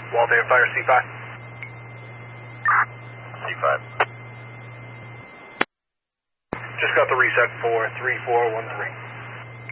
Walter Fire C5. C5. Just got the reset for 3413.